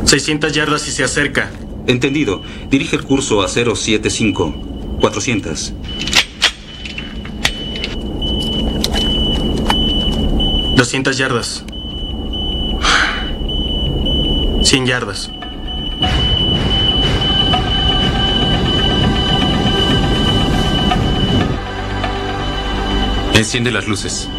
600 yardas si se acerca. Entendido. Dirige el curso a 075. 400. 200 yardas. 100 yardas. Enciende las luces.